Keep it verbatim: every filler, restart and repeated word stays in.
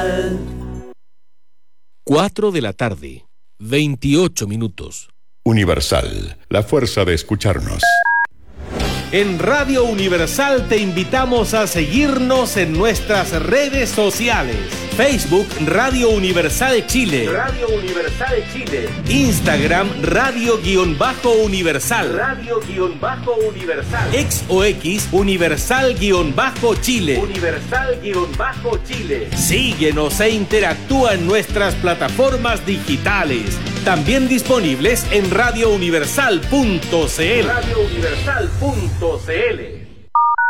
cuatro de la tarde, veintiocho minutos. Universal, la fuerza de escucharnos. En Radio Universal te invitamos a seguirnos en nuestras redes sociales. Facebook Radio Universal Chile. Radio Universal Chile. Instagram Radio-Universal. Radio-Universal. X o X Universal-Chile. Universal-Chile. Síguenos e interactúa en nuestras plataformas digitales. También disponibles en radio universal punto c l. radio universal punto c l.